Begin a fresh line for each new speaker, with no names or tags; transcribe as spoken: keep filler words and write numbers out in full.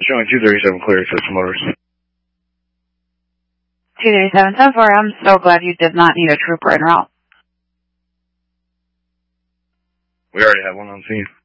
Showing two thirty-seven clear, System Motors.
two thirty-seven, ten four, I'm so glad you did not need a trooper en route.
We already have one on scene.